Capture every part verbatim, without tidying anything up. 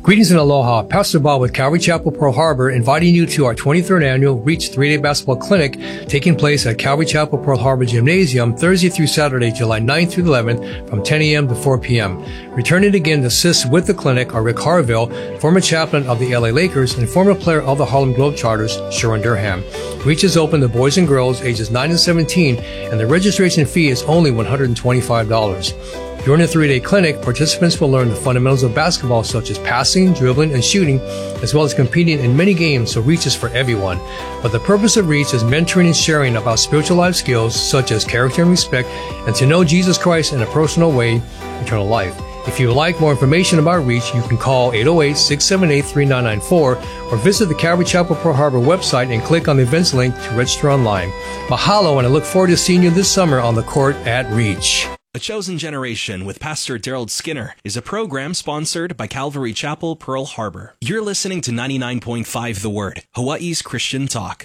Greetings and aloha. Pastor Bob with Calvary Chapel, Pearl Harbor, inviting you to our twenty-third annual Reach three-day basketball clinic taking place at Calvary Chapel, Pearl Harbor Gymnasium Thursday through Saturday, July ninth through eleventh from ten a.m. to four p.m. Returning again to assist with the clinic are Rick Harville, former chaplain of the L A Lakers and former player of the Harlem Globetrotters, Sharon Durham. Reach is open to boys and girls ages nine and seventeen, and the registration fee is only one hundred twenty-five dollars. During the three-day clinic, participants will learn the fundamentals of basketball such as passing, dribbling, and shooting, as well as competing in many games, so Reach is for everyone. But the purpose of Reach is mentoring and sharing about spiritual life skills such as character and respect, and to know Jesus Christ in a personal way, eternal life. If you would like more information about Reach, you can call eight oh eight, six seven eight, three nine nine four or visit the Calvary Chapel Pearl Harbor website and click on the events link to register online. Mahalo, and I look forward to seeing you this summer on the court at Reach. A Chosen Generation with Pastor Daryl Skinner is a program sponsored by Calvary Chapel, Pearl Harbor. You're listening to ninety-nine point five The Word, Hawaii's Christian talk.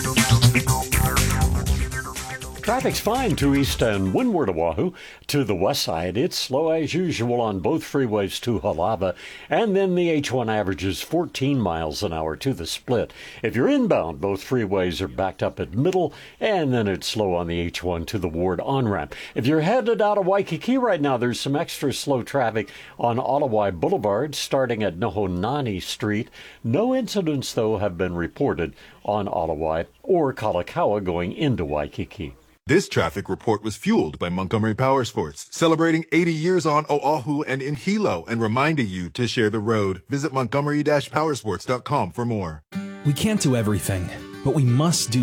Traffic's fine to east and windward Oahu. To the west side, it's slow as usual on both freeways to Halava, and then the H one averages fourteen miles an hour to the split. If you're inbound, both freeways are backed up at Middle, and then it's slow on the H one to the Ward on-ramp. If you're headed out of Waikiki right now, there's some extra slow traffic on Alawai Boulevard starting at Nohonani Street. No incidents, though, have been reported on Alawai or Kalakaua going into Waikiki. This traffic report was fueled by Montgomery Power Sports, celebrating eighty years on Oahu and in Hilo and reminding you to share the road. Visit montgomery dash powersports dot com for more. We can't do everything, but we must do